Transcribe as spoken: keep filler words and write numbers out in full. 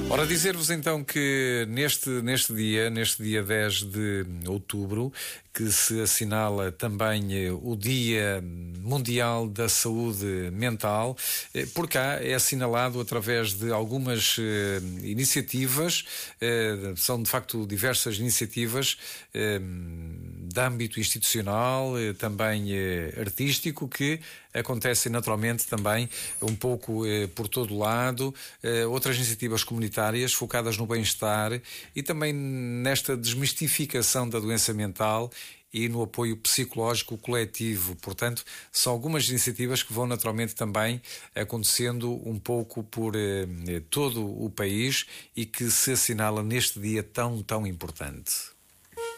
Ora, dizer-vos então que neste, neste dia, neste dia dez de outubro, que se assinala também eh, o Dia Mundial da Saúde Mental, eh, por cá é assinalado através de algumas eh, iniciativas, eh, são de facto diversas iniciativas eh, de âmbito institucional, eh, também eh, artístico, que acontecem naturalmente também um pouco eh, por todo lado, eh, outras iniciativas comunitárias focadas no bem-estar e também nesta desmistificação da doença mental e no apoio psicológico coletivo. Portanto, são algumas iniciativas que vão naturalmente também acontecendo um pouco por eh, todo o país e que se assinala neste dia tão, tão importante.